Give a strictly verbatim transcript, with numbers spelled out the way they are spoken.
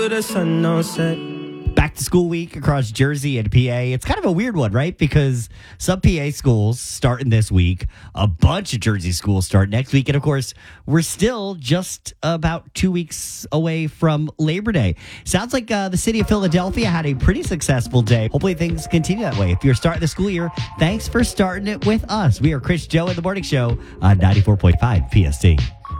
The sun don't set. Back to school week across Jersey and P A. It's kind of a weird one, right? Because some P A schools starting this week, a bunch of Jersey schools start next week. And of course, we're still just about two weeks away from Labor Day. Sounds like uh, the city of Philadelphia had a pretty successful day. Hopefully things continue that way. If you're starting the school year, thanks for starting it with us. We are Chris Joe at the Morning Show on ninety-four point five P S T.